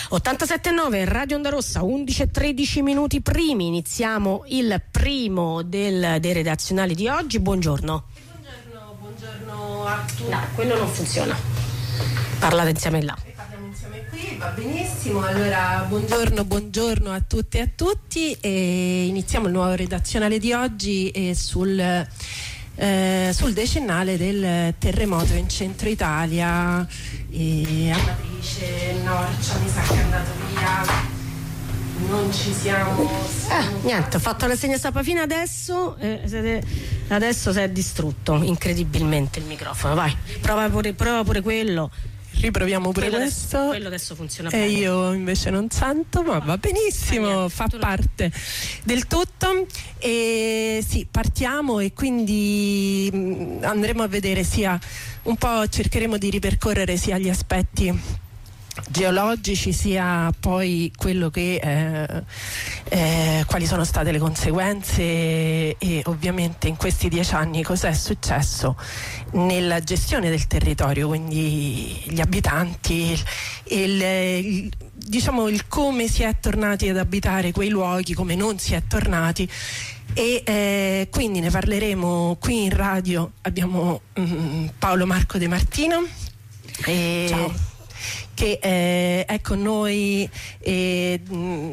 87.9 Radio Onda Rossa, 11:13 minuti primi. Iniziamo il primo dei redazionali di oggi. Buongiorno. Buongiorno a tutti. No, quello non funziona. Parlate insieme là. Parliamo insieme qui, va benissimo. Allora, buongiorno a tutte e a tutti. E iniziamo il nuovo redazionale di oggi sul decennale del terremoto in centro Italia. Amatrice, Norcia mi sa che è andato via, non ci siamo. Niente, ho fatto la segna stampa fino adesso, adesso si è distrutto incredibilmente il microfono. Vai, prova pure quello. Riproviamo pure questo. Quello adesso funziona bene. E io invece non sento, ma va benissimo, fa parte del tutto. E sì, partiamo e quindi andremo a vedere cercheremo di ripercorrere sia gli aspetti geologici sia poi quello che quali sono state le conseguenze e ovviamente in questi 10 anni cosa è successo nella gestione del territorio, quindi gli abitanti, il come si è tornati ad abitare quei luoghi, come non si è tornati. E quindi ne parleremo qui in radio. Abbiamo Paolo Marco De Martino. Ciao. Che è con noi, è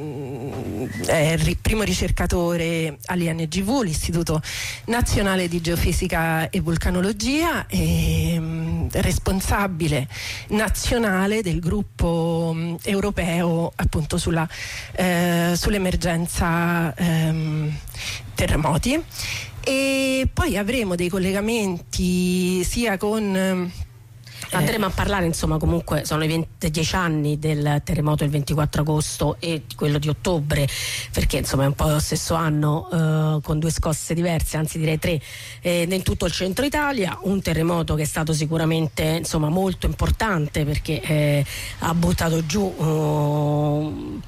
primo ricercatore all'INGV, l'Istituto Nazionale di Geofisica e Vulcanologia, e responsabile nazionale del gruppo europeo appunto sull'emergenza terremoti. E poi avremo dei collegamenti sia con andremo a parlare, insomma, comunque sono i 10 anni del terremoto del 24 agosto e quello di ottobre, perché insomma è un po' lo stesso anno, con 2 scosse diverse, anzi direi 3, in tutto il centro Italia. Un terremoto che è stato sicuramente, insomma, molto importante perché ha buttato giù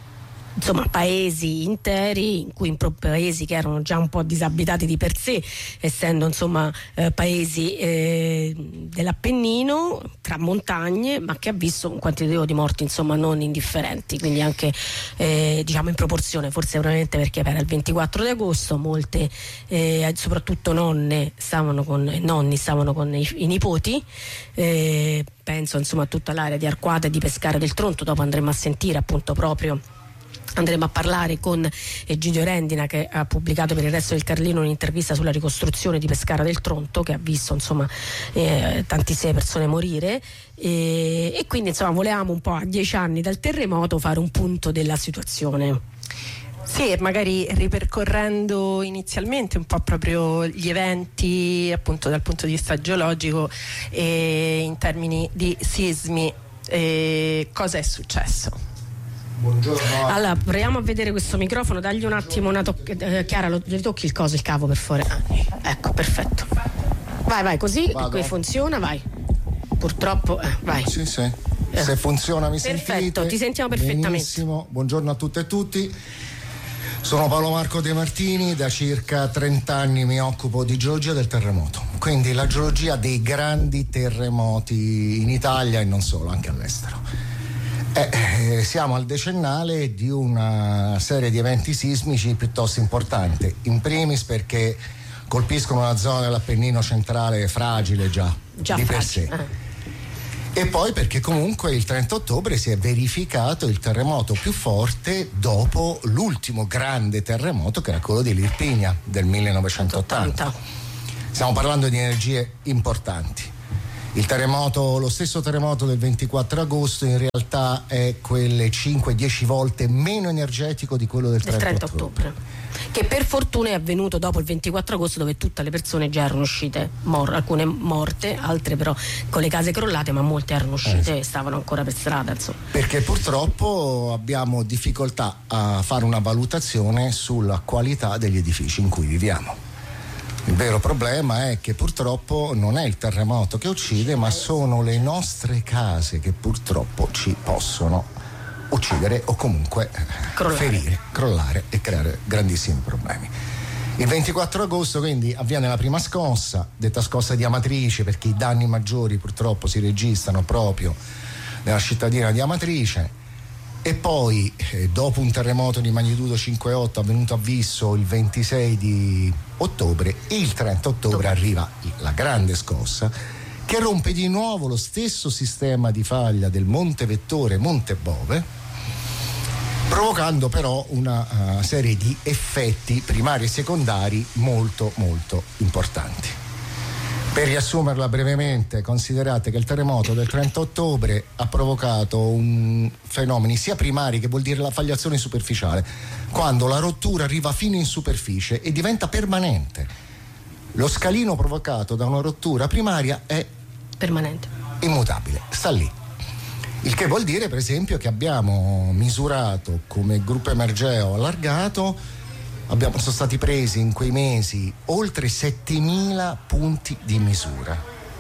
paesi interi, in cui paesi che erano già un po' disabitati di per sé, essendo insomma paesi dell'Appennino tra montagne, ma che ha visto un quantitativo di morti insomma non indifferenti, quindi anche in proporzione, forse probabilmente perché era il 24 di agosto, molte soprattutto nonni stavano con i nipoti. Penso insomma a tutta l'area di Arquata e di Pescara del Tronto. Dopo andremo a sentire appunto andremo a parlare con Egidio Rendina, che ha pubblicato per Il Resto del Carlino un'intervista sulla ricostruzione di Pescara del Tronto, che ha visto insomma tantissime persone morire, e quindi insomma volevamo un po' a 10 anni dal terremoto fare un punto della situazione. Sì, magari ripercorrendo inizialmente un po' proprio gli eventi appunto dal punto di vista geologico e in termini di sismi, cosa è successo. Buongiorno. Allora, proviamo a vedere questo microfono, dagli un attimo una Chiara, ritocchi il cavo per favore. Ecco, perfetto. Vai, così qui funziona, vai. Purtroppo, vai. Sì. Se funziona mi perfetto, sentite? Ti sentiamo perfettamente. Benissimo. Buongiorno a tutte e tutti. Sono Paolo Marco De Martini, da circa 30 anni mi occupo di geologia del terremoto, quindi la geologia dei grandi terremoti in Italia e non solo, anche all'estero. Siamo al decennale di una serie di eventi sismici piuttosto importanti, in primis perché colpiscono una zona dell'Appennino centrale fragile già di per sé, e poi perché comunque il 30 ottobre si è verificato il terremoto più forte dopo l'ultimo grande terremoto, che era quello di Irpinia del 1980. Stiamo parlando di energie importanti. Lo stesso terremoto del 24 agosto in realtà è quelle 5-10 volte meno energetico di quello del 30 ottobre. Che per fortuna è avvenuto dopo il 24 agosto, dove tutte le persone già erano uscite, alcune morte, altre però con le case crollate, ma molte erano uscite e stavano ancora per strada, insomma. Perché purtroppo abbiamo difficoltà a fare una valutazione sulla qualità degli edifici in cui viviamo. Il vero problema è che purtroppo non è il terremoto che uccide, ma sono le nostre case che purtroppo ci possono uccidere o comunque ferire, crollare e creare grandissimi problemi. Il 24 agosto quindi avviene la prima scossa, detta scossa di Amatrice, perché i danni maggiori purtroppo si registrano proprio nella cittadina di Amatrice. e poi dopo un terremoto di magnitudo 5,8 avvenuto a Visso il 26 di ottobre, il 30 ottobre arriva la grande scossa che rompe di nuovo lo stesso sistema di faglia del Monte Vettore Monte Bove, provocando però una serie di effetti primari e secondari molto molto importanti. Per riassumerla brevemente, considerate che il terremoto del 30 ottobre ha provocato fenomeni sia primari, che vuol dire la fagliazione superficiale, quando la rottura arriva fino in superficie e diventa permanente. Lo scalino provocato da una rottura primaria è permanente, immutabile, sta lì. Il che vuol dire, per esempio, che abbiamo misurato come gruppo Emergeo allargato, sono stati presi in quei mesi oltre 7.000 punti di misura.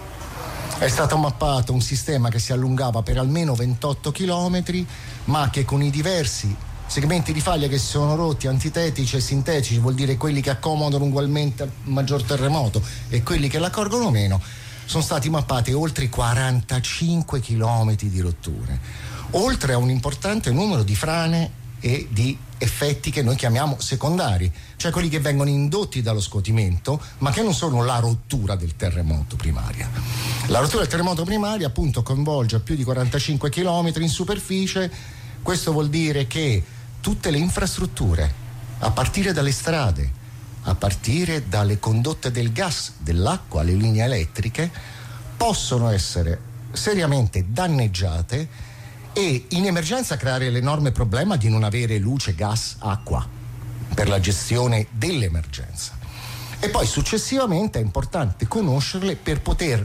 È stato mappato un sistema che si allungava per almeno 28 chilometri, ma che con i diversi segmenti di faglia che si sono rotti, antitetici e sintetici, vuol dire quelli che accomodano ugualmente al maggior terremoto e quelli che l'accorgono meno, sono stati mappati oltre 45 chilometri di rotture, oltre a un importante numero di frane e di effetti che noi chiamiamo secondari, cioè quelli che vengono indotti dallo scuotimento, ma che non sono la rottura del terremoto primaria. La rottura del terremoto primaria appunto coinvolge più di 45 chilometri in superficie. Questo vuol dire che tutte le infrastrutture, a partire dalle strade, a partire dalle condotte del gas, dell'acqua, le linee elettriche, possono essere seriamente danneggiate e in emergenza creare l'enorme problema di non avere luce, gas, acqua per la gestione dell'emergenza. E poi successivamente è importante conoscerle per poter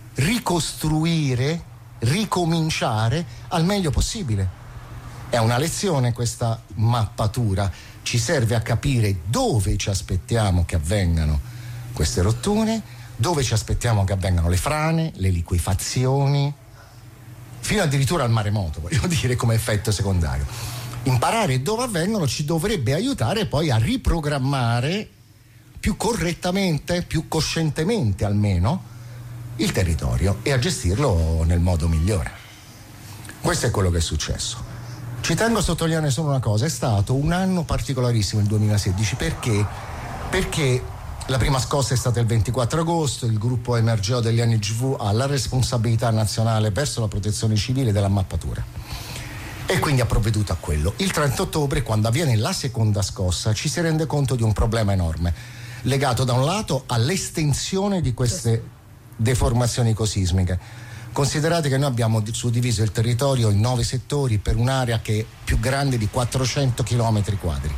ricostruire, ricominciare al meglio possibile. È una lezione questa mappatura, ci serve a capire dove ci aspettiamo che avvengano queste rotture, dove ci aspettiamo che avvengano le frane, le liquefazioni, fino addirittura al maremoto, voglio dire, come effetto secondario. Imparare dove avvengono ci dovrebbe aiutare poi a riprogrammare più correttamente, più coscientemente almeno, il territorio e a gestirlo nel modo migliore. Questo è quello che è successo. Ci tengo a sottolineare solo una cosa: è stato un anno particolarissimo il 2016, perché la prima scossa è stata il 24 agosto, il gruppo Emergeo degli NGV ha la responsabilità nazionale verso la protezione civile della mappatura e quindi ha provveduto a quello. Il 30 ottobre, quando avviene la seconda scossa, ci si rende conto di un problema enorme, legato da un lato all'estensione di queste deformazioni ecosismiche. Considerate che noi abbiamo suddiviso il territorio in 9 settori per un'area che è più grande di 400 km quadri.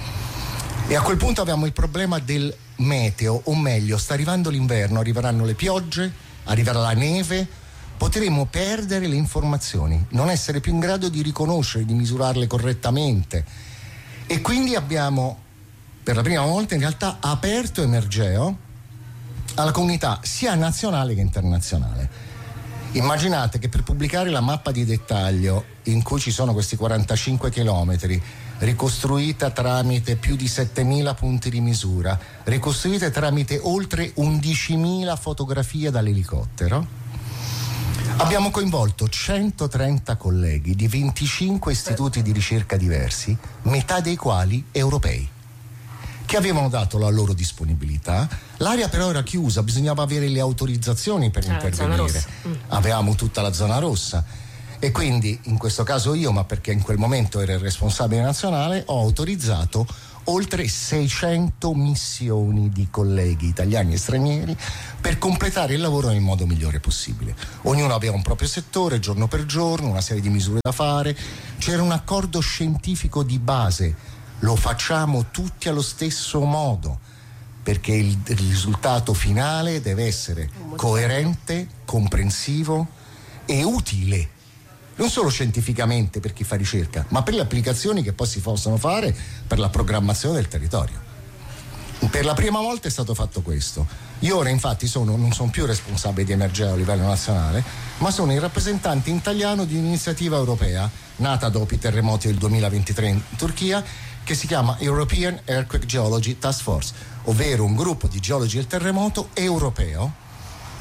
E a quel punto abbiamo il problema del meteo, o meglio, sta arrivando l'inverno, arriveranno le piogge, arriverà la neve, potremo perdere le informazioni, non essere più in grado di riconoscere, di misurarle correttamente. E quindi abbiamo, per la prima volta in realtà, aperto Emergeo alla comunità sia nazionale che internazionale. Immaginate che per pubblicare la mappa di dettaglio in cui ci sono questi 45 chilometri, ricostruita tramite più di 7.000 punti di misura, ricostruite tramite oltre 11.000 fotografie dall'elicottero, abbiamo coinvolto 130 colleghi di 25 istituti di ricerca diversi, metà dei quali europei, che avevano dato la loro disponibilità. L'area però era chiusa, bisognava avere le autorizzazioni per intervenire. Avevamo tutta la zona rossa e quindi in questo caso io, ma perché in quel momento ero il responsabile nazionale, ho autorizzato oltre 600 missioni di colleghi italiani e stranieri per completare il lavoro nel modo migliore possibile. Ognuno aveva un proprio settore, giorno per giorno, una serie di misure da fare, c'era un accordo scientifico di base: lo facciamo tutti allo stesso modo, perché il risultato finale deve essere coerente, comprensivo e utile, non solo scientificamente per chi fa ricerca, ma per le applicazioni che poi si possono fare per la programmazione del territorio. Per la prima volta è stato fatto questo. Io ora infatti non sono più responsabile di Emergeo a livello nazionale, ma sono il rappresentante italiano di un'iniziativa europea nata dopo i terremoti del 2023 in Turchia, che si chiama European Earthquake Geology Task Force, ovvero un gruppo di geologi del terremoto europeo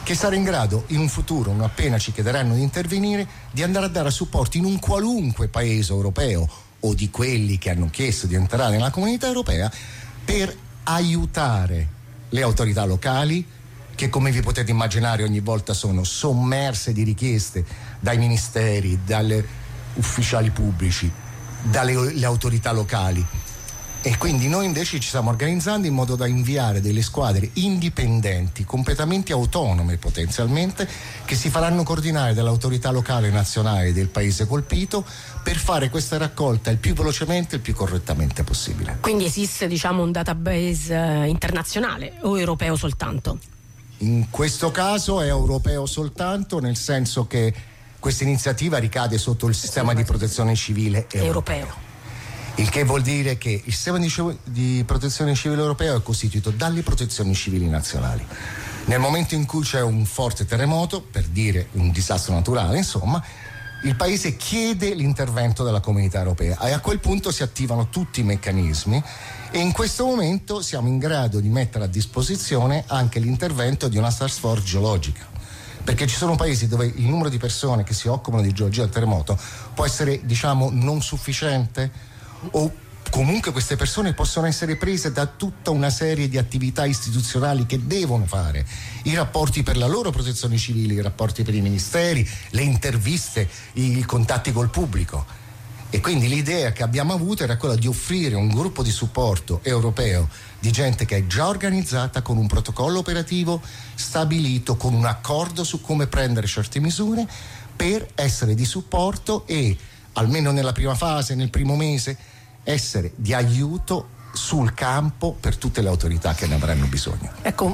che sarà in grado in un futuro, non appena ci chiederanno di intervenire, di andare a dare supporto in un qualunque paese europeo o di quelli che hanno chiesto di entrare nella comunità europea, per aiutare le autorità locali, che come vi potete immaginare ogni volta sono sommerse di richieste dai ministeri, dalle ufficiali pubblici, dalle autorità locali. E quindi noi invece ci stiamo organizzando in modo da inviare delle squadre indipendenti, completamente autonome potenzialmente, che si faranno coordinare dall'autorità locale nazionale del paese colpito per fare questa raccolta il più velocemente e il più correttamente possibile. Quindi esiste, diciamo, un database internazionale o europeo soltanto? In questo caso è europeo soltanto, nel senso che questa iniziativa ricade sotto il sistema di protezione civile europeo. Il che vuol dire che il sistema di protezione civile europeo è costituito dalle protezioni civili nazionali. Nel momento in cui c'è un forte terremoto, per dire un disastro naturale, insomma, il paese chiede l'intervento della comunità europea e a quel punto si attivano tutti i meccanismi, e in questo momento siamo in grado di mettere a disposizione anche l'intervento di una task force geologica, perché ci sono paesi dove il numero di persone che si occupano di geologia del terremoto può essere, diciamo, non sufficiente, o comunque queste persone possono essere prese da tutta una serie di attività istituzionali che devono fare, i rapporti per la loro protezione civile, i rapporti per i ministeri, le interviste, i contatti col pubblico. E quindi l'idea che abbiamo avuto era quella di offrire un gruppo di supporto europeo di gente che è già organizzata, con un protocollo operativo stabilito, con un accordo su come prendere certe misure, per essere di supporto e, almeno nella prima fase, nel primo mese, essere di aiuto sul campo per tutte le autorità che ne avranno bisogno. Ecco,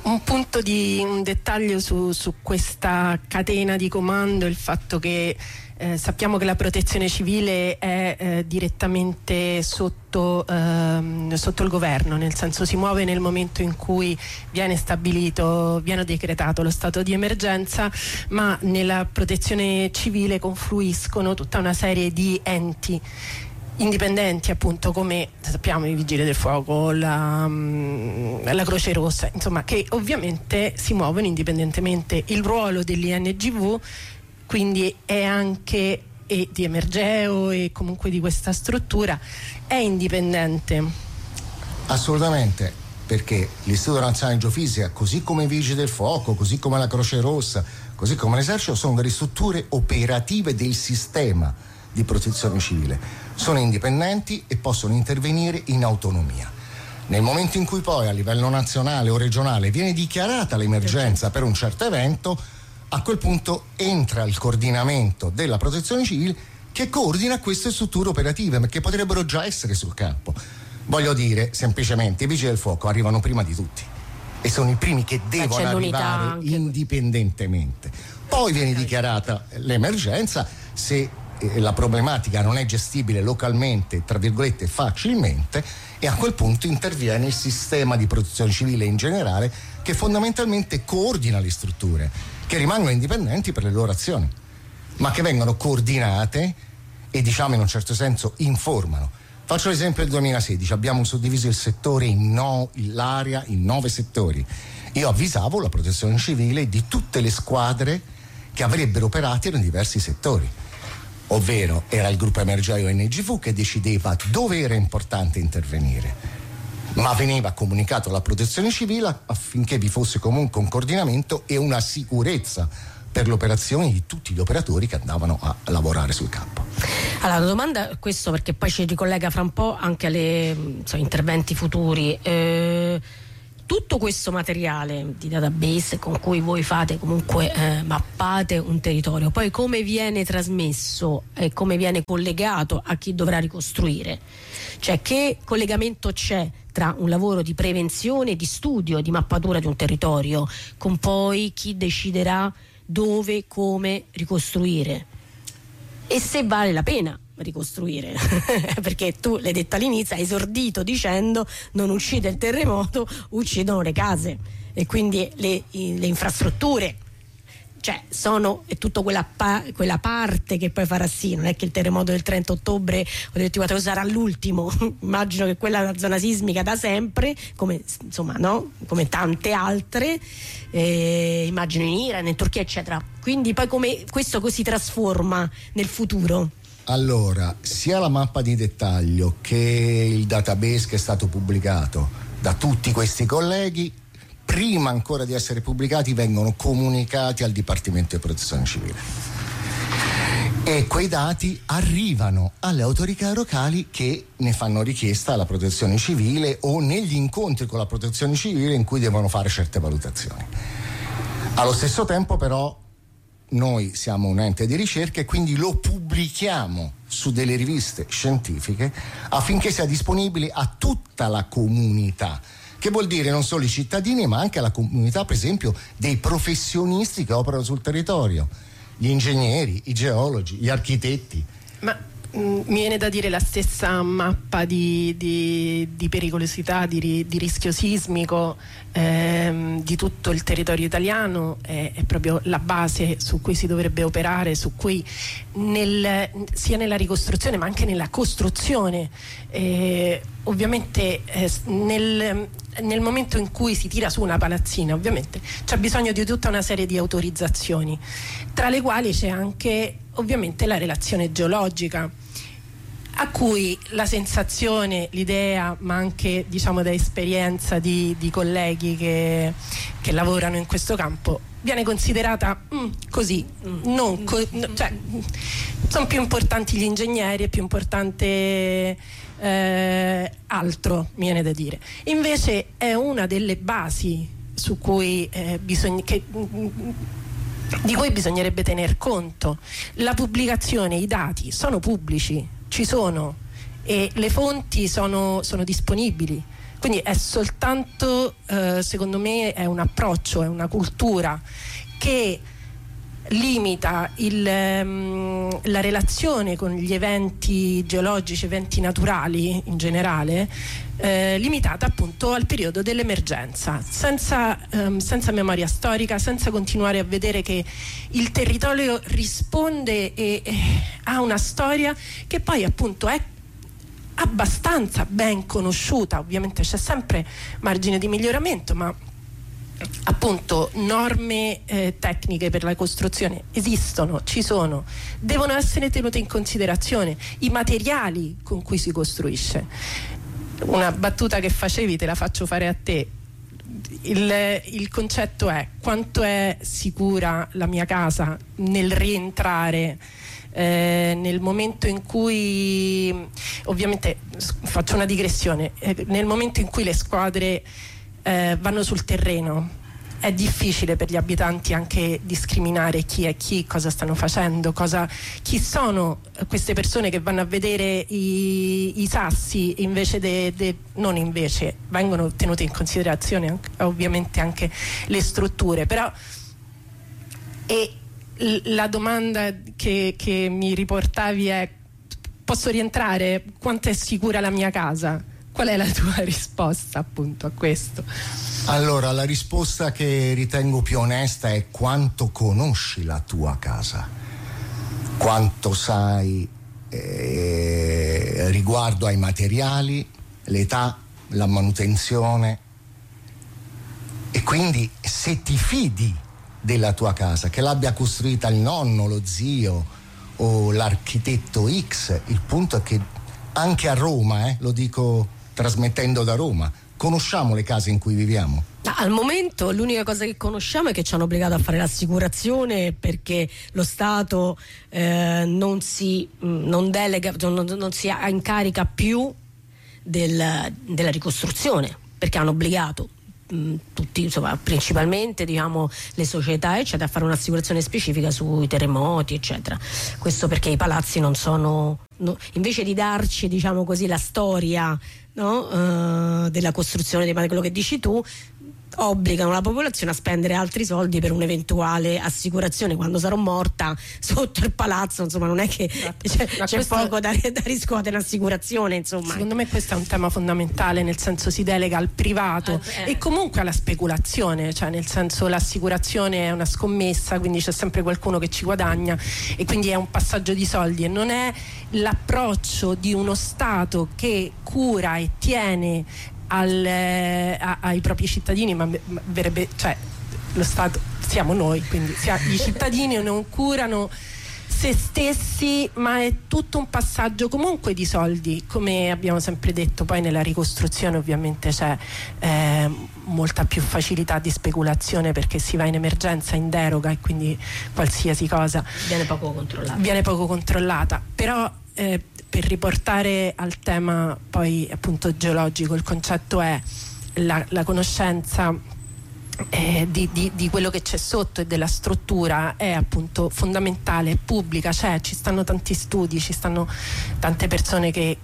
un dettaglio su questa catena di comando, il fatto che sappiamo che la protezione civile è direttamente sotto il governo, nel senso si muove nel momento in cui viene decretato lo stato di emergenza, ma nella protezione civile confluiscono tutta una serie di enti indipendenti, appunto, come sappiamo i Vigili del Fuoco, la Croce Rossa, insomma, che ovviamente si muovono indipendentemente. Il ruolo dell'INGV quindi è anche, e di Emergeo e comunque di questa struttura, è indipendente. Assolutamente, perché l'Istituto Nazionale di Geofisica, così come i Vigili del Fuoco, così come la Croce Rossa, così come l'Esercito, sono delle strutture operative del sistema di protezione civile, sono indipendenti e possono intervenire in autonomia. Nel momento in cui poi a livello nazionale o regionale viene dichiarata l'emergenza per un certo evento, a quel punto entra il coordinamento della protezione civile, che coordina queste strutture operative, perché potrebbero già essere sul campo. Voglio dire, semplicemente, i Vigili del Fuoco arrivano prima di tutti e sono i primi che devono arrivare indipendentemente. Poi viene dichiarata l'emergenza, se la problematica non è gestibile localmente, tra virgolette, facilmente, e a quel punto interviene il sistema di protezione civile in generale, che fondamentalmente coordina le strutture, che rimangono indipendenti per le loro azioni, ma che vengono coordinate e, diciamo, in un certo senso informano. Faccio l'esempio del 2016, abbiamo suddiviso il settore l'area in 9 settori. Io avvisavo la protezione civile di tutte le squadre che avrebbero operato in diversi settori, ovvero era il gruppo Emergeo NGV che decideva dove era importante intervenire, ma veniva comunicato alla protezione civile affinché vi fosse comunque un coordinamento e una sicurezza per le operazioni di tutti gli operatori che andavano a lavorare sul campo. Allora, la domanda è questo, perché poi ci ricollega fra un po' anche alle interventi futuri. Tutto questo materiale di database con cui voi fate comunque mappate un territorio, poi come viene trasmesso e come viene collegato a chi dovrà ricostruire? Cioè, che collegamento c'è tra un lavoro di prevenzione, di studio, di mappatura di un territorio con poi chi deciderà dove, come ricostruire e se vale la pena ricostruire? Perché tu l'hai detto all'inizio, hai esordito dicendo non uccide il terremoto, uccidono le case e quindi le infrastrutture cioè è tutta quella parte che poi farà sì, non è che il terremoto del 30 ottobre o del 24 sarà l'ultimo. Immagino che quella è una zona sismica da sempre, come insomma, no? Come tante altre, immagino in Iran, in Turchia, eccetera. Quindi poi come questo si trasforma nel futuro? Allora, sia la mappa di dettaglio che il database che è stato pubblicato da tutti questi colleghi, prima ancora di essere pubblicati, vengono comunicati al Dipartimento di Protezione Civile. E quei dati arrivano alle autorità locali che ne fanno richiesta alla Protezione Civile o negli incontri con la Protezione Civile in cui devono fare certe valutazioni. Allo stesso tempo, però, noi siamo un ente di ricerca e quindi lo pubblichiamo su delle riviste scientifiche affinché sia disponibile a tutta la comunità, che vuol dire non solo i cittadini ma anche la comunità, per esempio, dei professionisti che operano sul territorio, gli ingegneri, i geologi, gli architetti. Ma mi viene da dire la stessa mappa di pericolosità, di rischio sismico di tutto il territorio italiano è proprio la base su cui si dovrebbe operare, su cui sia nella ricostruzione ma anche nella costruzione. Ovviamente nel momento in cui si tira su una palazzina, ovviamente c'è bisogno di tutta una serie di autorizzazioni, tra le quali c'è anche ovviamente la relazione geologica, a cui la sensazione, l'idea, ma anche diciamo da esperienza di colleghi che lavorano in questo campo, viene considerata così, cioè sono più importanti gli ingegneri, è più importante altro, mi viene da dire. Invece è una delle basi su cui di cui bisognerebbe tener conto. La pubblicazione, i dati sono pubblici, ci sono, e le fonti sono disponibili, quindi è soltanto secondo me è un approccio, è una cultura che limita la relazione con gli eventi geologici, eventi naturali in generale, limitata appunto al periodo dell'emergenza, senza memoria storica, senza continuare a vedere che il territorio risponde e ha una storia che poi appunto è abbastanza ben conosciuta. Ovviamente c'è sempre margine di miglioramento, ma appunto norme tecniche per la costruzione esistono, ci sono, devono essere tenute in considerazione, i materiali con cui si costruisce. Una battuta che facevi te la faccio fare a te. Il concetto è: quanto è sicura la mia casa nel rientrare nel momento in cui, ovviamente faccio una digressione, nel momento in cui le squadre vanno sul terreno, è difficile per gli abitanti anche discriminare chi è chi, cosa stanno facendo, chi sono queste persone che vanno a vedere i sassi vengono tenute in considerazione ovviamente anche le strutture. Però la domanda che mi riportavi è: posso rientrare? Quanto è sicura la mia casa? Qual è la tua risposta appunto a questo? Allora, la risposta che ritengo più onesta è: quanto conosci la tua casa, quanto sai riguardo ai materiali, l'età, la manutenzione, e quindi se ti fidi della tua casa, che l'abbia costruita il nonno, lo zio o l'architetto X. Il punto è che anche a Roma, lo dico trasmettendo da Roma, conosciamo le case in cui viviamo? Al momento l'unica cosa che conosciamo è che ci hanno obbligato a fare l'assicurazione, perché lo Stato non si incarica più della ricostruzione, perché hanno obbligato tutti, insomma, principalmente le società eccetera, a fare un'assicurazione specifica sui terremoti eccetera. Questo perché i palazzi non sono, invece di darci la storia della costruzione, di quello che dici tu, obbligano la popolazione a spendere altri soldi per un'eventuale assicurazione quando sarò morta sotto il palazzo, insomma non è che c'è poco da riscuotere l'assicurazione, insomma. Secondo me questo è un tema fondamentale, nel senso si delega al privato e comunque alla speculazione, cioè nel senso l'assicurazione è una scommessa, quindi c'è sempre qualcuno che ci guadagna e quindi è un passaggio di soldi e non è l'approccio di uno Stato che cura e tiene ai propri cittadini, ma verrebbe, cioè lo Stato siamo noi, quindi i cittadini non curano se stessi, ma è tutto un passaggio comunque di soldi, come abbiamo sempre detto. Poi nella ricostruzione ovviamente c'è molta più facilità di speculazione perché si va in emergenza, in deroga, e quindi qualsiasi cosa viene poco controllata. Però per riportare al tema poi appunto geologico, il concetto è la conoscenza di quello che c'è sotto e della struttura è appunto fondamentale, è pubblica, ci stanno tanti studi, ci stanno tante persone che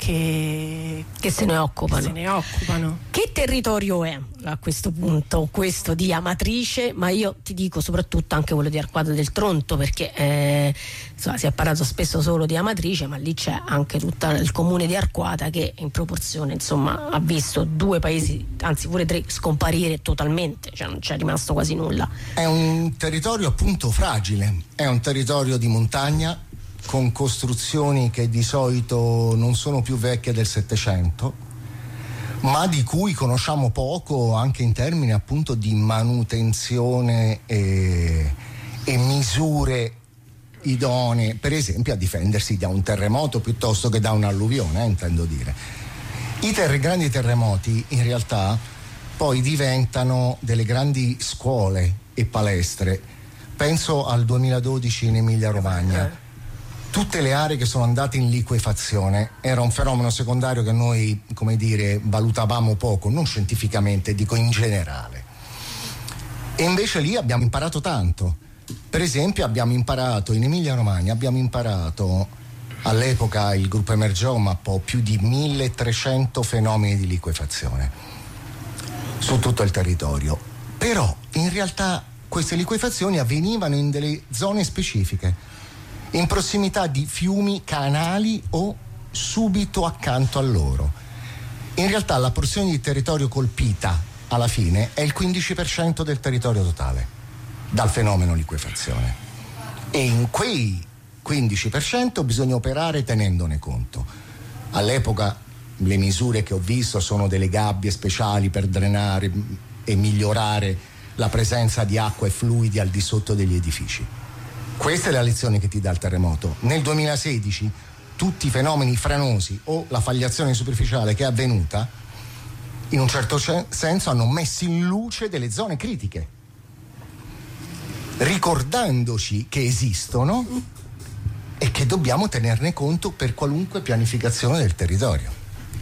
se ne occupano. Che territorio è a questo punto questo di Amatrice? Ma io ti dico soprattutto anche quello di Arquata del Tronto, perché si è parlato spesso solo di Amatrice, ma lì c'è anche tutto il comune di Arquata che in proporzione insomma ha visto 2 paesi, anzi pure 3, scomparire totalmente, cioè non c'è rimasto quasi nulla. È un territorio appunto fragile, è un territorio di montagna con costruzioni che di solito non sono più vecchie del Settecento, ma di cui conosciamo poco anche in termini appunto di manutenzione e misure idonee, per esempio a difendersi da un terremoto piuttosto che da un'alluvione, intendo dire. I grandi terremoti in realtà poi diventano delle grandi scuole e palestre. Penso al 2012 in Emilia Romagna. Tutte le aree che sono andate in liquefazione era un fenomeno secondario che noi, come dire, valutavamo poco, non scientificamente, dico in generale. E invece lì abbiamo imparato tanto. Per esempio in Emilia Romagna abbiamo imparato, all'epoca il gruppo Emergeo mappò più di 1300 fenomeni di liquefazione su tutto il territorio. Però in realtà queste liquefazioni avvenivano in delle zone specifiche, in prossimità di fiumi, canali o subito accanto a loro. In realtà la porzione di territorio colpita alla fine è il 15% del territorio totale dal fenomeno liquefazione, e in quei 15% bisogna operare tenendone conto. All'epoca le misure che ho visto sono delle gabbie speciali per drenare e migliorare la presenza di acqua e fluidi al di sotto degli edifici. Questa è la lezione che ti dà il terremoto. Nel 2016 tutti i fenomeni franosi o la fagliazione superficiale che è avvenuta in un certo senso hanno messo in luce delle zone critiche, ricordandoci che esistono e che dobbiamo tenerne conto per qualunque pianificazione del territorio.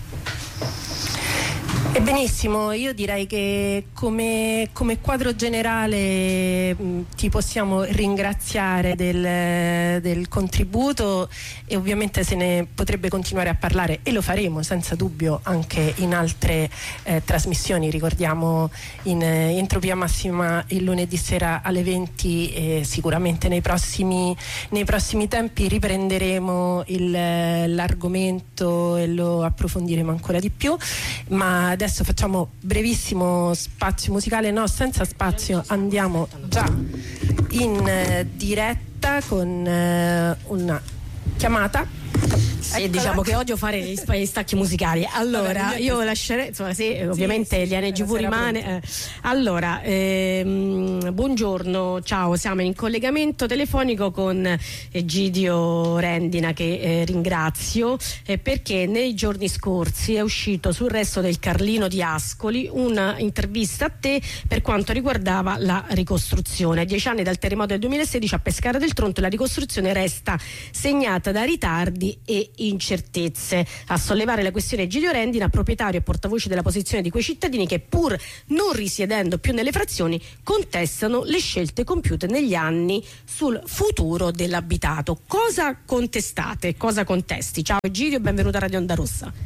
E benissimo, io direi che come quadro generale ti possiamo ringraziare del contributo, e ovviamente se ne potrebbe continuare a parlare e lo faremo senza dubbio anche in altre trasmissioni. Ricordiamo in Entropia Massima il lunedì sera alle 20 e sicuramente nei prossimi tempi riprenderemo l'argomento e lo approfondiremo ancora di più, ma adesso facciamo brevissimo spazio musicale, senza spazio, andiamo già in diretta con una chiamata. Sì, diciamo che odio fare gli stacchi musicali. Allora, io lascerei, insomma, ovviamente l'NGV rimane. Allora, buongiorno, ciao, siamo in collegamento telefonico con Egidio Rendina, che ringrazio perché nei giorni scorsi è uscito sul Resto del Carlino di Ascoli una intervista a te per quanto riguardava la ricostruzione. 10 anni dal terremoto del 2016 a Pescara del Tronto la ricostruzione resta segnata da ritardi e incertezze. A sollevare la questione Egidio Rendina, proprietario e portavoce della posizione di quei cittadini che, pur non risiedendo più nelle frazioni, contestano le scelte compiute negli anni sul futuro dell'abitato. Cosa contestate? Cosa contesti? Ciao Egidio, benvenuto a Radio Onda Rossa.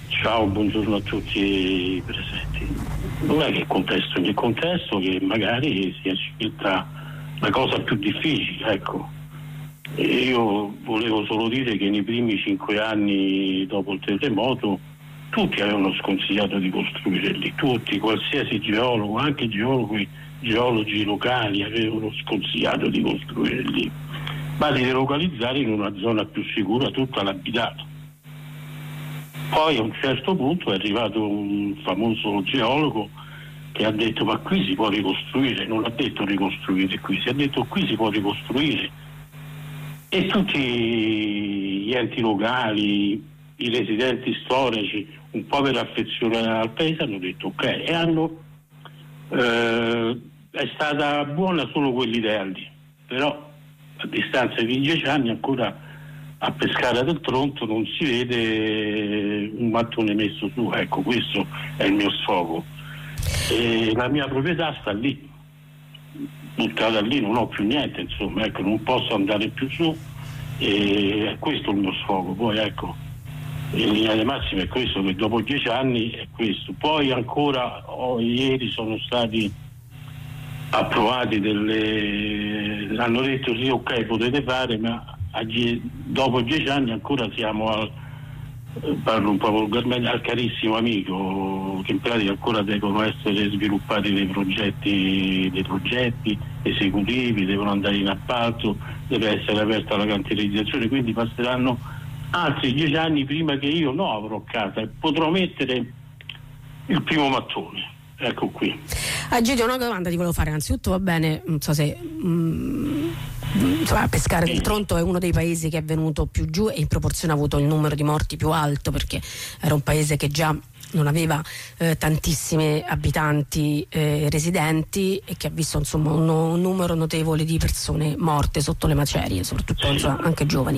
Ciao, buongiorno a tutti i presenti. Non è che contesto, nel contesto che magari sia scelta la cosa più difficile, ecco. E io volevo solo dire che nei primi 5 anni dopo il terremoto tutti avevano sconsigliato di costruire lì, tutti, qualsiasi geologo, anche geologi locali avevano sconsigliato di costruire lì, ma di delocalizzare in una zona più sicura tutta l'abitato. Poi a un certo punto è arrivato un famoso geologo che ha detto ma qui si può ricostruire, non ha detto ricostruire qui, si è detto qui si può ricostruire, e tutti gli enti locali, i residenti storici, un po' per affezione al paese, hanno detto ok, e è stata buona solo quell'idea lì, però a distanza di 10 anni ancora a Pescara del Tronto non si vede un mattone messo su, ecco, questo è il mio sfogo. E la mia proprietà sta lì, buttata lì, non ho più niente, insomma, ecco, non posso andare più su, e è questo il mio sfogo. Poi ecco, in linea di massima è questo, che dopo 10 anni è questo. Poi ancora ieri sono stati approvati hanno detto sì, ok, potete fare, ma dopo 10 anni ancora siamo parlo un po' volgarmente, al carissimo amico, che in pratica ancora devono essere sviluppati dei progetti esecutivi, devono andare in appalto, deve essere aperta la cantierizzazione, quindi passeranno altri 10 anni prima che io avrò casa e potrò mettere il primo mattone. Ecco qui. Giulia, una domanda ti volevo fare. Anzitutto, va bene, non so se Pescara del Tronto è uno dei paesi che è venuto più giù e in proporzione ha avuto il numero di morti più alto, perché era un paese che già non aveva tantissimi abitanti residenti e che ha visto insomma un numero notevole di persone morte sotto le macerie, soprattutto anche giovani.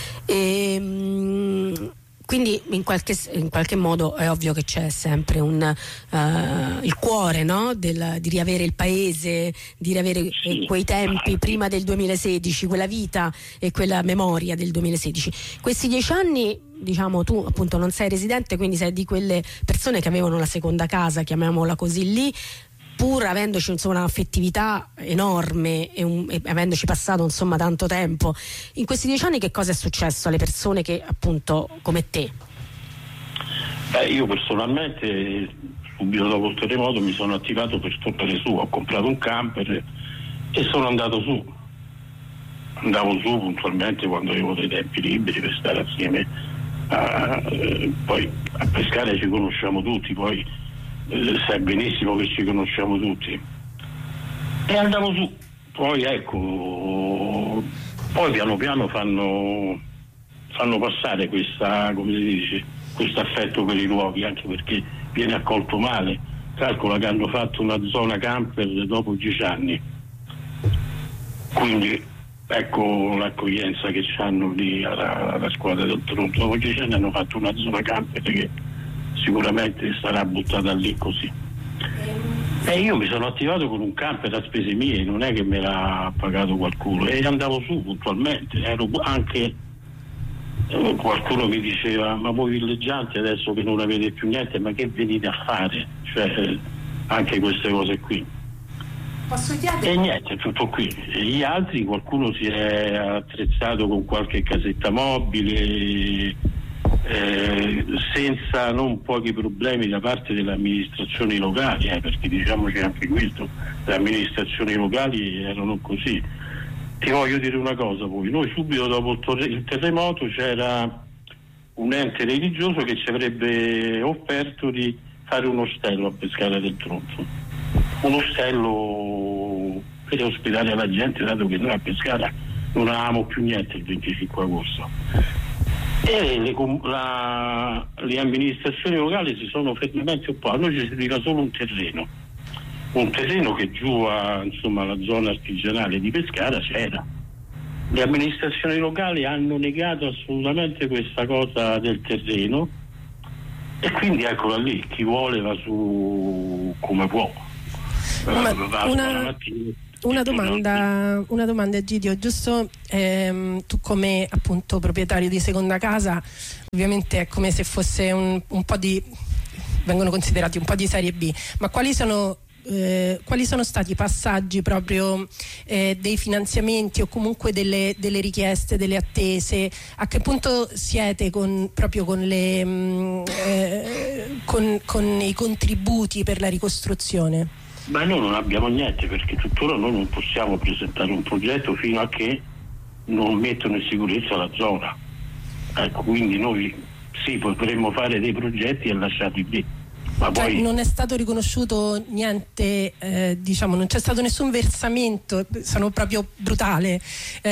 Quindi in qualche modo è ovvio che c'è sempre il cuore, no? di riavere il paese, di riavere quei tempi prima del 2016, quella vita e quella memoria del 2016. Questi 10 anni, diciamo, tu appunto non sei residente, quindi sei di quelle persone che avevano la seconda casa, chiamiamola così, lì, pur avendoci insomma un'affettività enorme e avendoci passato insomma tanto tempo. In questi 10 anni che cosa è successo alle persone che appunto come te? Io personalmente subito dopo il terremoto mi sono attivato per tornare su, ho comprato un camper e sono andato su. Andavo su puntualmente quando avevo dei tempi liberi per stare assieme poi a Pescara ci conosciamo tutti, poi sai benissimo che ci conosciamo tutti, e andavo su. Poi ecco, poi piano piano fanno passare questa, come si dice, questo affetto per i luoghi, anche perché viene accolto male. Calcola che hanno fatto una zona camper dopo 10 anni, quindi ecco l'accoglienza che hanno lì alla squadra del Tronto. Dopo 10 anni hanno fatto una zona camper che sicuramente sarà buttata lì così. E io mi sono attivato con un camper a spese mie, non è che me l'ha pagato qualcuno, e andavo su puntualmente. Ero anche qualcuno mi diceva ma voi villeggianti adesso che non avete più niente, ma che venite a fare? Cioè anche queste cose qui. Posso chiedere? E niente, tutto qui. E gli altri, qualcuno si è attrezzato con qualche casetta mobile, senza non pochi problemi da parte delle amministrazioni locali, perché diciamoci anche questo, le amministrazioni locali erano così. Ti voglio dire una cosa, poi noi subito dopo il terremoto c'era un ente religioso che ci avrebbe offerto di fare un ostello a Pescara del Tronto, un ostello per ospitare la gente, dato che noi a Pescara non avevamo più niente il 25 agosto. E le amministrazioni locali si sono fermamente opposte. A noi ci serviva solo un terreno che giù insomma la zona artigianale di Pescara c'era. Le amministrazioni locali hanno negato assolutamente questa cosa del terreno, e quindi eccola lì, chi vuole va su come può. una domanda Egidio, giusto, tu come appunto proprietario di seconda casa, ovviamente è come se fosse un po' di, vengono considerati un po' di serie B, ma quali sono stati i passaggi proprio dei finanziamenti o comunque delle richieste, delle attese? A che punto siete con i contributi per la ricostruzione? Ma noi non abbiamo niente, perché tuttora noi non possiamo presentare un progetto fino a che non mettono in sicurezza la zona. Ecco, quindi noi sì, potremmo fare dei progetti e lasciarli lì. Ma poi non è stato riconosciuto niente, non c'è stato nessun versamento, sono proprio brutale.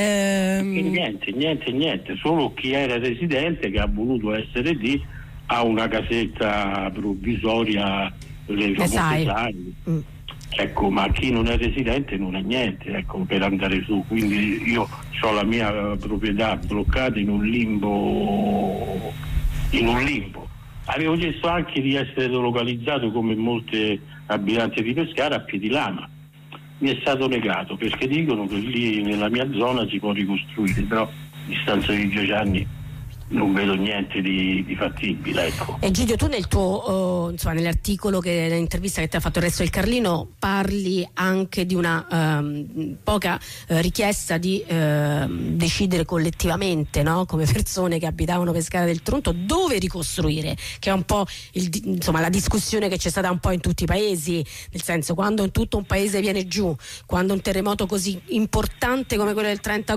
Niente, solo chi era residente che ha voluto essere lì ha una casetta provvisoria, le famose sali. Ecco, ma chi non è residente non ha niente, ecco, per andare su. Quindi io ho la mia proprietà bloccata in un limbo. Avevo chiesto anche di essere localizzato come molti abitanti di Pescara a Piedilama. Mi è stato negato perché dicono che lì nella mia zona si può ricostruire, però a distanza di 10 anni non vedo niente di fattibile, ecco. Egidio, tu nel tuo nell'articolo, nell'intervista che ti ha fatto il Resto del Carlino, parli anche di una poca richiesta di decidere collettivamente, no? Come persone che abitavano Pescara del Tronto, dove ricostruire, che è un po' la discussione che c'è stata un po' in tutti i paesi, nel senso, quando tutto un paese viene giù, quando un terremoto così importante come quello del 30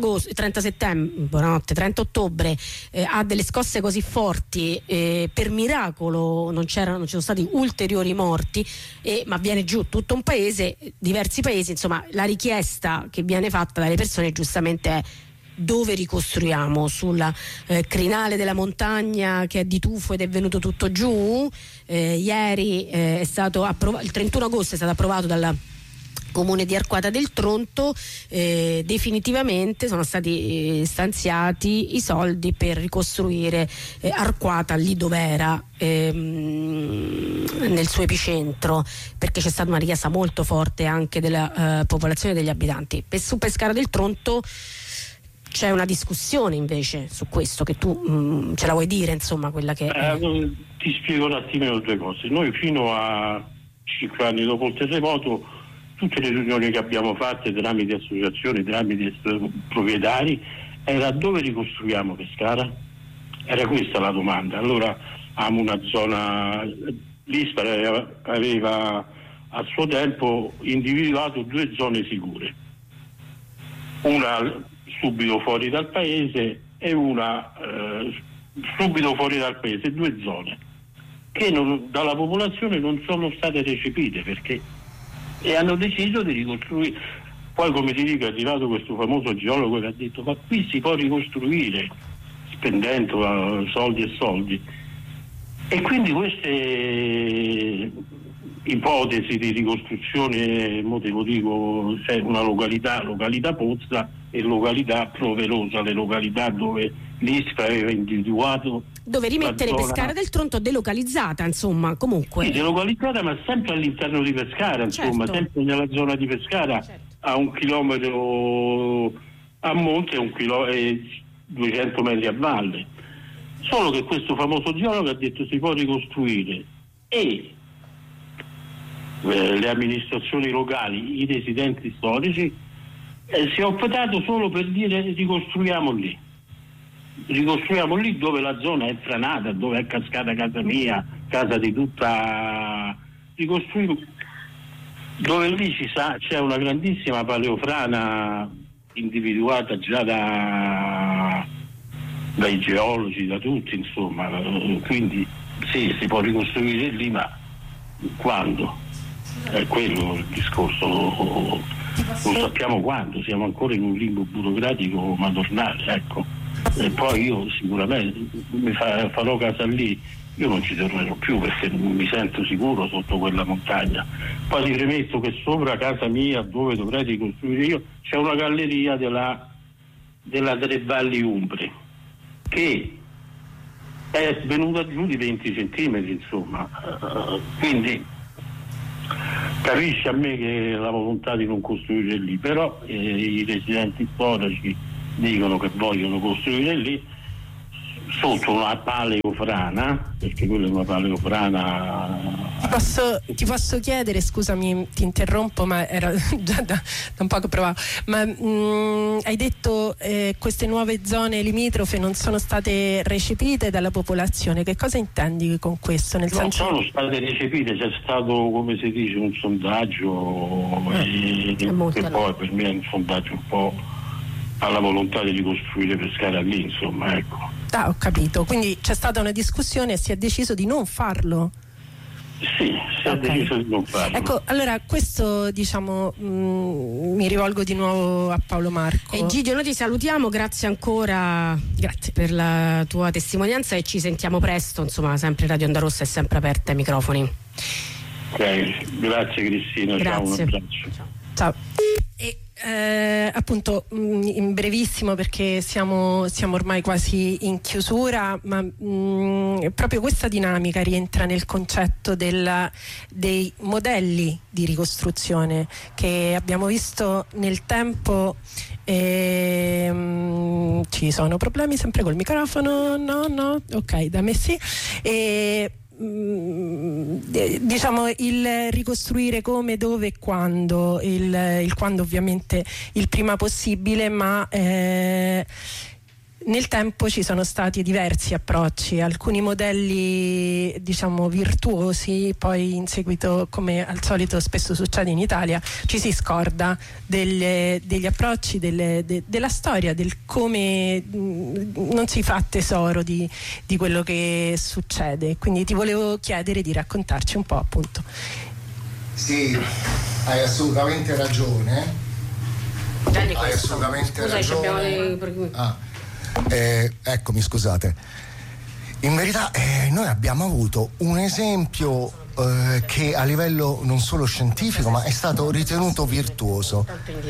ottobre ha delle scosse così forti, per miracolo non ci sono stati ulteriori morti, ma viene giù tutto un paese, diversi paesi, insomma la richiesta che viene fatta dalle persone giustamente è: dove ricostruiamo? Sulla crinale della montagna che è di tufo ed è venuto tutto giù? Ieri è stato il 31 agosto è stato approvato dal Comune di Arquata del Tronto, definitivamente sono stati stanziati i soldi per ricostruire Arquata lì dove era, nel suo epicentro, perché c'è stata una richiesta molto forte anche della popolazione, degli abitanti. Su Pescara del Tronto c'è una discussione invece su questo, che tu ce la vuoi dire, insomma, quella che ti spiego un attimino due cose. Noi fino a 5 anni dopo il terremoto, tutte le riunioni che abbiamo fatte tramite associazioni, tramite proprietari, era: dove ricostruiamo Pescara? Era questa la domanda. Allora abbiamo una zona, l'ISPRA aveva a suo tempo individuato 2 zone sicure, una subito fuori dal paese e una subito fuori dal paese, 2 zone che dalla popolazione non sono state recepite, e hanno deciso di ricostruire. Poi, come ti dico, è arrivato questo famoso geologo che ha detto: ma qui si può ricostruire spendendo soldi e soldi. E quindi queste ipotesi di ricostruzione, dico, c'è una località Pozza e località Proverosa, le località dove l'ISPRA aveva individuato, dove rimettere Pescara del Tronto delocalizzata, insomma, comunque. Sì, delocalizzata, ma sempre all'interno di Pescara, insomma, certo. Sempre nella zona di Pescara, certo. A 1 chilometro a monte e 200 metri a valle. Solo che questo famoso geologo ha detto: si può ricostruire, e le amministrazioni locali, i residenti storici, si è optato solo per dire: ricostruiamo lì dove la zona è franata, dove è cascata casa mia, casa di tutta, ricostruiamo dove lì c'è una grandissima paleofrana individuata già dai geologi, da tutti, insomma. Quindi sì, si può ricostruire lì, ma quando? È quello il discorso, non sappiamo quando, siamo ancora in un limbo burocratico madornale, ecco. E poi io sicuramente farò casa lì, io non ci tornerò più perché non mi sento sicuro sotto quella montagna. Poi ti premetto che sopra casa mia, dove dovrei ricostruire io, c'è una galleria della Tre Valli Umbre che è venuta giù di 20 centimetri, insomma, quindi Capisce a me che la volontà di non costruire lì, però i residenti storici dicono che vogliono costruire lì sotto una paleofrana, perché quella è una paleofrana. Ti posso chiedere, scusami, ti interrompo, ma era già da un po' che provavo, ma hai detto queste nuove zone limitrofe non sono state recepite dalla popolazione, che cosa intendi con questo? Non sono state recepite, c'è stato, come si dice, un sondaggio e poi per me è un sondaggio un po' alla volontà di ricostruire Pescara lì, insomma, ecco. Ah, ho capito, quindi c'è stata una discussione e si è deciso di non farlo. Sì, si è deciso di non farlo. Ecco, allora questo, diciamo, mi rivolgo di nuovo a Paolo Marco. E Gigio, noi ti salutiamo, grazie ancora. Grazie per la tua testimonianza e ci sentiamo presto, insomma, sempre Radio Onda Rossa è sempre aperta ai microfoni. Ok, grazie Cristina, grazie. Ciao, un abbraccio. Ciao. E appunto in brevissimo, perché siamo ormai quasi in chiusura, ma proprio questa dinamica rientra nel concetto dei modelli di ricostruzione che abbiamo visto nel tempo. Ci sono problemi sempre col microfono? No, ok, da me sì. Diciamo il ricostruire come, dove e quando, il quando ovviamente il prima possibile, ma nel tempo ci sono stati diversi approcci, alcuni modelli diciamo virtuosi, poi in seguito, come al solito spesso succede in Italia, ci si scorda degli approcci, della storia, del come non si fa tesoro di quello che succede. Quindi ti volevo chiedere di raccontarci un po', appunto. Sì, hai assolutamente ragione. Hai assolutamente ragione. Eccomi, scusate. In verità noi abbiamo avuto un esempio che a livello non solo scientifico ma è stato ritenuto virtuoso.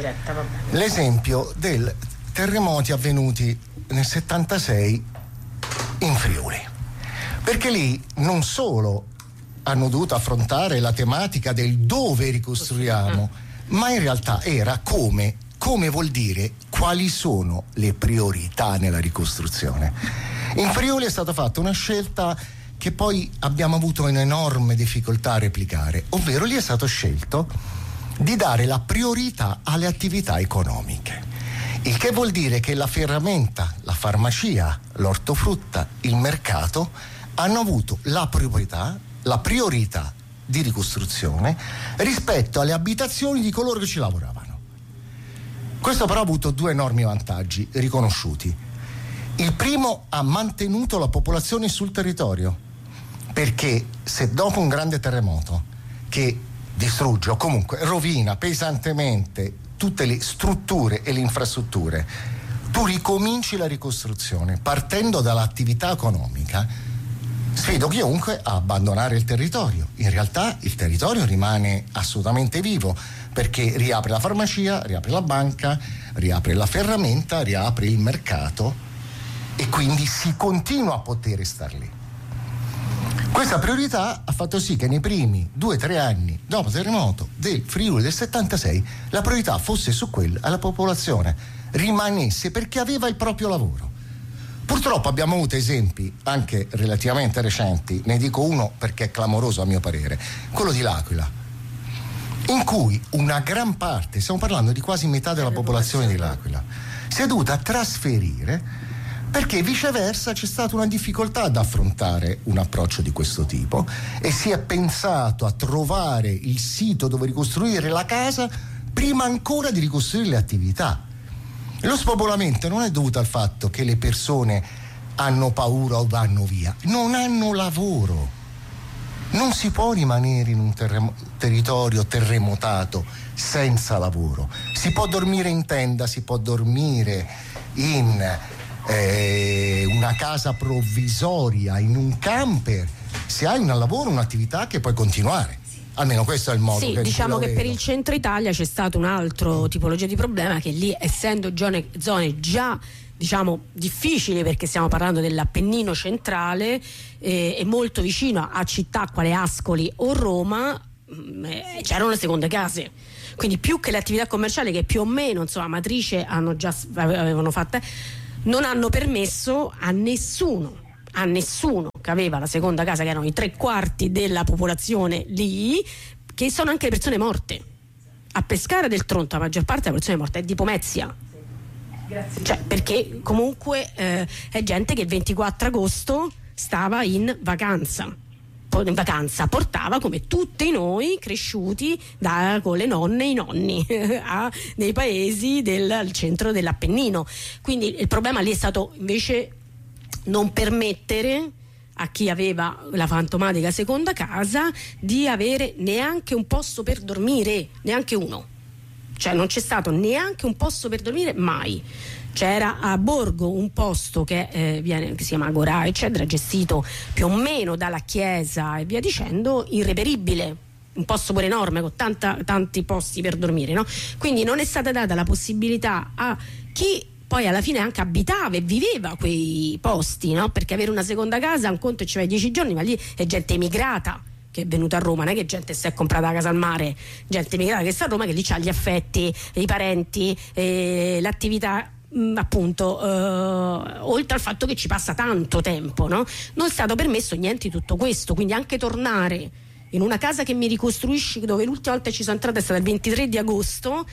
L'esempio dei terremoti avvenuti nel 76 in Friuli, perché lì non solo hanno dovuto affrontare la tematica del dove ricostruiamo, ma in realtà era come vuol dire quali sono le priorità nella ricostruzione. In Friuli è stata fatta una scelta che poi abbiamo avuto un'enorme difficoltà a replicare, ovvero lì è stato scelto di dare la priorità alle attività economiche, il che vuol dire che la ferramenta, la farmacia, l'ortofrutta, il mercato hanno avuto la priorità di ricostruzione rispetto alle abitazioni di coloro che ci lavoravano. Questo però ha avuto due enormi vantaggi riconosciuti. Il primo, ha mantenuto la popolazione sul territorio, perché se dopo un grande terremoto che distrugge o comunque rovina pesantemente tutte le strutture e le infrastrutture, tu ricominci la ricostruzione partendo dall'attività economica, sfido chiunque a abbandonare il territorio. In realtà il territorio rimane assolutamente vivo, perché riapre la farmacia, riapre la banca, riapre la ferramenta, riapre il mercato e quindi si continua a poter star lì. Questa priorità ha fatto sì che nei primi 2-3 anni dopo il terremoto del Friuli del 76 la priorità fosse su quella alla popolazione, rimanesse perché aveva il proprio lavoro. Purtroppo abbiamo avuto esempi anche relativamente recenti, ne dico uno perché è clamoroso a mio parere, quello di L'Aquila, in cui una gran parte, stiamo parlando di quasi metà della popolazione di L'Aquila, si è dovuta trasferire perché viceversa c'è stata una difficoltà ad affrontare un approccio di questo tipo e si è pensato a trovare il sito dove ricostruire la casa prima ancora di ricostruire le attività. Lo spopolamento non è dovuto al fatto che le persone hanno paura o vanno via, non hanno lavoro. Non si può rimanere in un territorio terremotato senza lavoro. Si può dormire in tenda, si può dormire in una casa provvisoria, in un camper, se hai un lavoro, un'attività che puoi continuare. Almeno questo è il modo. Sì, diciamo che per il centro Italia c'è stato un altro tipologia di problema, che lì, essendo zone già diciamo difficili, perché stiamo parlando dell'Appennino centrale e molto vicino a città quale Ascoli o Roma, c'erano le seconde case, quindi più che le attività commerciali che più o meno matrice avevano fatta, non hanno permesso a nessuno che aveva la seconda casa, che erano i 3/4 della popolazione lì, che sono anche le persone morte. A Pescara del Tronto la maggior parte della persone morta è di Pomezia. Cioè, perché comunque è gente che il 24 agosto stava in vacanza, portava come tutti noi cresciuti con le nonne e i nonni nei paesi del centro dell'Appennino. Quindi il problema lì è stato invece non permettere a chi aveva la fantomatica seconda casa di avere neanche un posto per dormire, neanche uno. Cioè non c'è stato neanche un posto per dormire mai. C'era a Borgo un posto che si chiama Agorà, eccetera, gestito più o meno dalla chiesa e via dicendo, irreperibile, un posto pure enorme con tanti posti per dormire, no? Quindi non è stata data la possibilità a chi poi alla fine anche abitava e viveva quei posti, no? Perché avere una seconda casa, un conto ci vai 10 giorni, ma lì è gente emigrata che è venuta a Roma, non è che gente si è comprata la casa al mare, gente emigrata che sta a Roma, che lì c'ha gli affetti, i parenti, l'attività, appunto, oltre al fatto che ci passa tanto tempo, no? Non è stato permesso niente di tutto questo, quindi anche tornare in una casa che mi ricostruisci, dove l'ultima volta ci sono entrata è stata il 23 di agosto,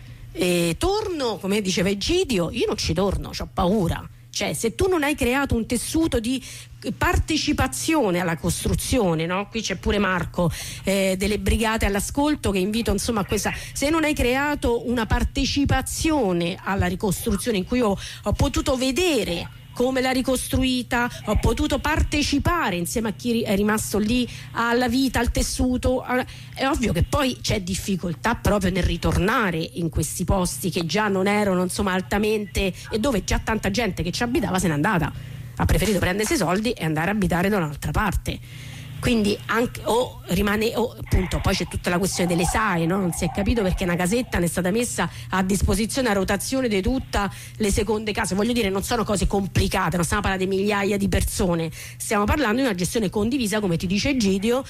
e torno, come diceva Egidio, io non ci torno, c'ho paura. Cioè, se tu non hai creato un tessuto di partecipazione alla costruzione, no? Qui c'è pure Marco delle Brigate all'ascolto, che invito a questa. Se non hai creato una partecipazione alla ricostruzione in cui ho potuto vedere come l'ha ricostruita, ho potuto partecipare insieme a chi è rimasto lì alla vita, al tessuto, è ovvio che poi c'è difficoltà proprio nel ritornare in questi posti che già non erano altamente, e dove già tanta gente che ci abitava se n'è andata, ha preferito prendersi i soldi e andare a abitare da un'altra parte. Quindi anche appunto, poi c'è tutta la questione delle SAE, no? Non si è capito perché una casetta ne è stata messa a disposizione a rotazione di tutte le seconde case. Voglio dire, non sono cose complicate, non stiamo parlando di migliaia di persone, stiamo parlando di una gestione condivisa, come ti dice Egidio,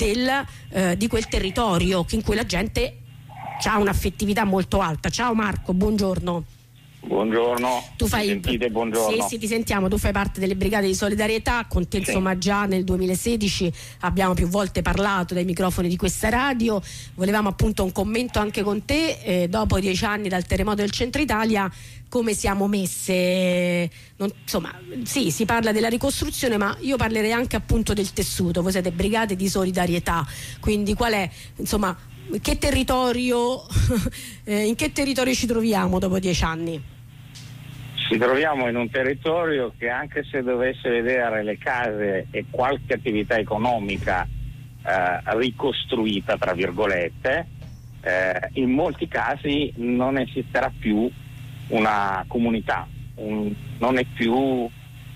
di quel territorio in cui la gente ha un'affettività molto alta. Ciao Marco, buongiorno. Buongiorno, sentite, buongiorno. Sì, ti sentiamo, tu fai parte delle Brigate di Solidarietà, con te insomma già nel 2016 abbiamo più volte parlato dai microfoni di questa radio, volevamo appunto un commento anche con te, dopo 10 anni dal terremoto del centro Italia, come siamo messe? Sì, si parla della ricostruzione, ma io parlerei anche appunto del tessuto. Voi siete Brigate di Solidarietà, quindi qual è, che territorio, in che territorio ci troviamo dopo 10 anni? Ci troviamo in un territorio che, anche se dovesse vedere le case e qualche attività economica ricostruita, tra virgolette, in molti casi non esisterà più una comunità, non è più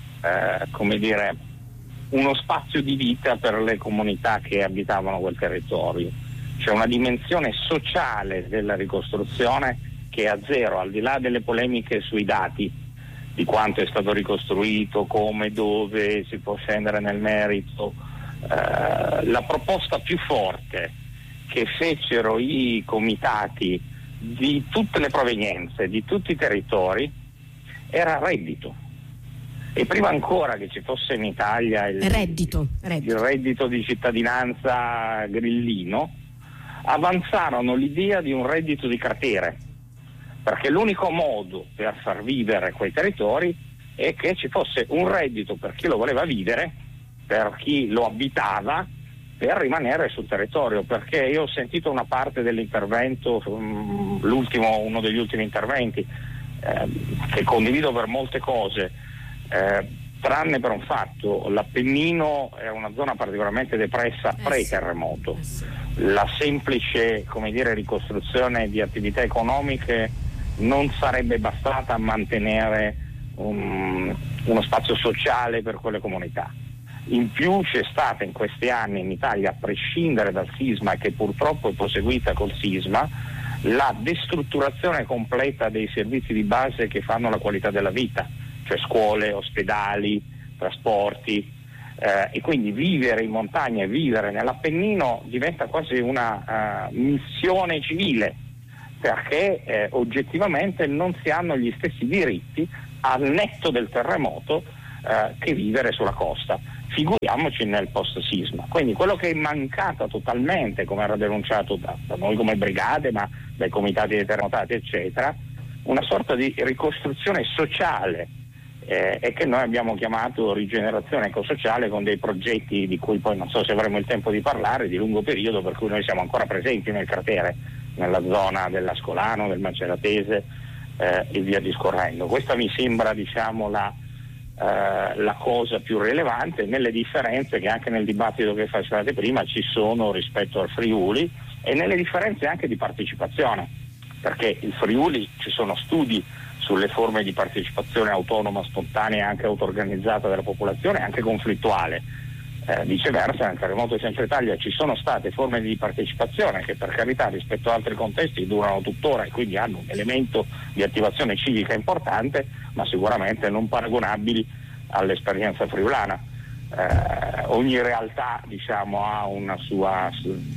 uno spazio di vita per le comunità che abitavano quel territorio. C'è una dimensione sociale della ricostruzione che è a zero, al di là delle polemiche sui dati di quanto è stato ricostruito, come, dove, si può scendere nel merito. La proposta più forte che fecero i comitati di tutte le provenienze, di tutti i territori, era reddito. E prima ancora che ci fosse in Italia il reddito di cittadinanza grillino, avanzarono l'idea di un reddito di cratere, perché l'unico modo per far vivere quei territori è che ci fosse un reddito per chi lo voleva vivere, per chi lo abitava, per rimanere sul territorio. Perché io ho sentito una parte dell'intervento, uno degli ultimi interventi, che condivido per molte cose, tranne per un fatto: l'Appennino è una zona particolarmente depressa pre-terremoto. La semplice, ricostruzione di attività economiche non sarebbe bastata a mantenere uno spazio sociale per quelle comunità. In più c'è stata in questi anni in Italia, a prescindere dal sisma, e che purtroppo è proseguita col sisma, la destrutturazione completa dei servizi di base che fanno la qualità della vita, cioè scuole, ospedali, trasporti. e quindi vivere in montagna e vivere nell'Appennino diventa quasi una missione civile, perché oggettivamente non si hanno gli stessi diritti al netto del terremoto che vivere sulla costa. Figuriamoci nel post sisma. Quindi quello che è mancato totalmente, come era denunciato da noi come brigate, ma dai comitati dei terremotati eccetera, una sorta di ricostruzione sociale e che noi abbiamo chiamato rigenerazione ecosociale, con dei progetti di cui poi non so se avremo il tempo di parlare, di lungo periodo, per cui noi siamo ancora presenti nel cratere, nella zona dell'Ascolano, del Maceratese e via discorrendo. Questa mi sembra, diciamo, la cosa più rilevante, nelle differenze che anche nel dibattito che facevate prima ci sono rispetto al Friuli, e nelle differenze anche di partecipazione, perché il Friuli, ci sono studi sulle forme di partecipazione autonoma, spontanea e anche auto-organizzata della popolazione, anche conflittuale. Viceversa, nel terremoto di Centro Italia ci sono state forme di partecipazione che, per carità, rispetto ad altri contesti durano tuttora e quindi hanno un elemento di attivazione civica importante, ma sicuramente non paragonabili all'esperienza friulana. Ogni realtà, diciamo, ha una sua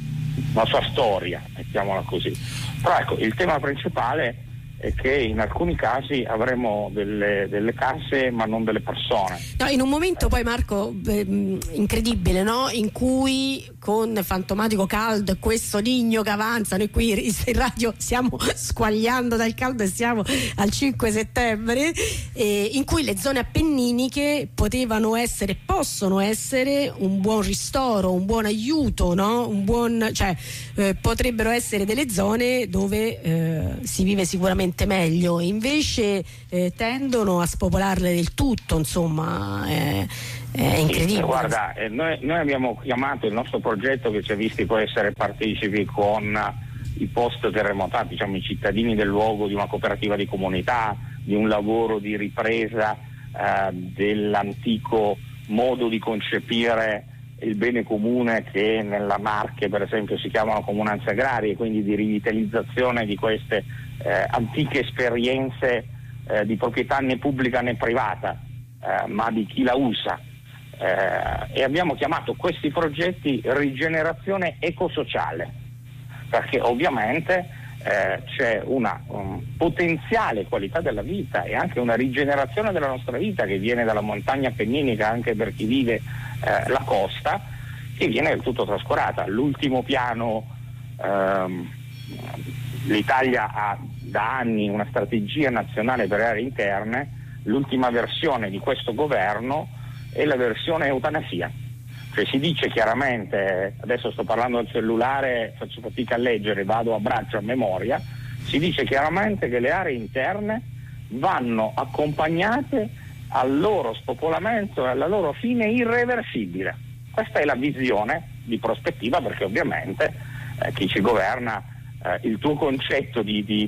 storia, mettiamola così. Però ecco, il tema principale è che in alcuni casi avremo delle case ma non delle persone. No, in un momento poi, Marco, incredibile, no? In cui con fantomatico caldo, questo Niño che avanza, noi qui in radio stiamo squagliando dal caldo e siamo al 5 settembre, in cui le zone appenniniche potevano essere, possono essere un buon ristoro, un buon aiuto, no? Potrebbero essere delle zone dove si vive sicuramente meglio, invece tendono a spopolarle del tutto, insomma. È incredibile. Sì, guarda, noi abbiamo chiamato il nostro progetto, che ci ha visti poi essere partecipi con i post terremotati, diciamo i cittadini del luogo, di una cooperativa di comunità, di un lavoro di ripresa dell'antico modo di concepire il bene comune che nella Marche per esempio si chiamano comunanze agrarie, quindi di rivitalizzazione di queste antiche esperienze di proprietà né pubblica né privata, ma di chi la usa. E abbiamo chiamato questi progetti rigenerazione ecosociale, perché ovviamente c'è una potenziale qualità della vita e anche una rigenerazione della nostra vita che viene dalla montagna appenninica, anche per chi vive la costa, che viene del tutto trascurata. L'ultimo piano, l'Italia ha da anni una strategia nazionale per le aree interne, l'ultima versione di questo governo è la versione eutanasia, cioè si dice chiaramente, adesso sto parlando al cellulare, faccio fatica a leggere, vado a braccio, a memoria, si dice chiaramente che le aree interne vanno accompagnate al loro spopolamento e alla loro fine irreversibile. Questa è la visione di prospettiva, perché ovviamente chi ci governa, il tuo concetto di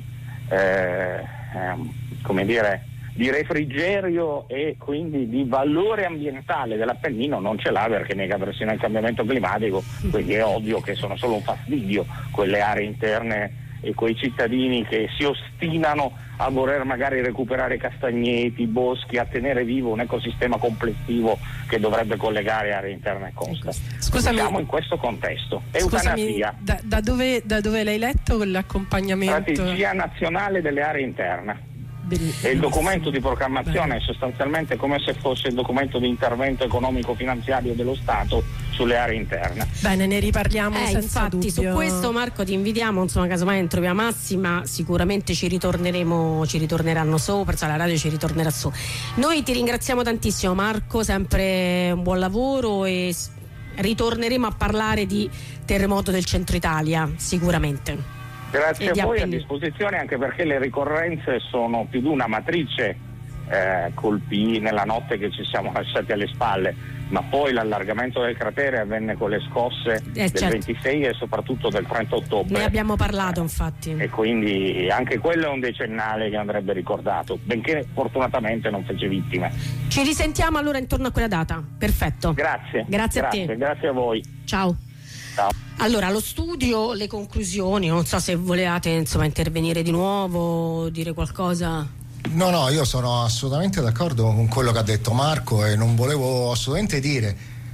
refrigerio e quindi di valore ambientale dell'Appennino non ce l'ha, perché nega persino il cambiamento climatico, quindi è ovvio che sono solo un fastidio quelle aree interne e quei cittadini che si ostinano a voler magari recuperare castagneti, boschi, a tenere vivo un ecosistema complessivo che dovrebbe collegare aree interne e costa. Scusami, siamo in questo contesto. Eutanasia. Da dove l'hai letto l'accompagnamento? Strategia nazionale delle aree interne. E il documento di programmazione è sostanzialmente come se fosse il documento di intervento economico-finanziario dello Stato sulle aree interne. Bene, ne riparliamo senza infatti, dubbio. su questo, Marco, ti invitiamo, insomma, casomai non troviamo Massima, sicuramente ci ritorneranno sopra, la radio ci ritornerà su. Noi ti ringraziamo tantissimo, Marco, sempre un buon lavoro, e ritorneremo a parlare di terremoto del centro Italia sicuramente. Grazie a voi, a disposizione, anche perché le ricorrenze sono più di una. Matrice colpì nella notte che ci siamo lasciati alle spalle, ma poi l'allargamento del cratere avvenne con le scosse del 26 e soprattutto del 30 ottobre. Ne abbiamo parlato, infatti. E quindi anche quello è un decennale che andrebbe ricordato, benché fortunatamente non fece vittime. Ci risentiamo allora intorno a quella data. Perfetto. Grazie a te. Grazie a voi. Ciao. Allora, allo studio le conclusioni, non so se volevate intervenire di nuovo, dire qualcosa. No, io sono assolutamente d'accordo con quello che ha detto Marco, e non volevo assolutamente dire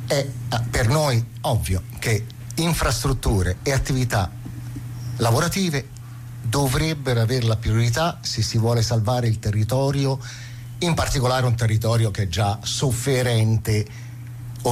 è per noi ovvio che infrastrutture e attività lavorative dovrebbero avere la priorità se si vuole salvare il territorio, in particolare un territorio che è già sofferente